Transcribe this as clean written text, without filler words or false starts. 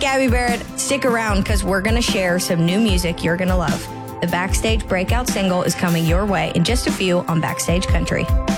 Gabby Barrett. Stick around because we're going to share some new music you're going to love. The Backstage breakout single is coming your way in just a few on Backstage Country.